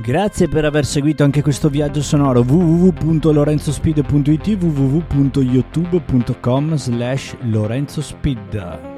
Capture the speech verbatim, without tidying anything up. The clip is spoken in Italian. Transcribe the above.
Grazie per aver seguito anche questo viaggio sonoro. w w w punto lorenzospid punto i t, w w w punto youtube punto com slash lorenzospeed.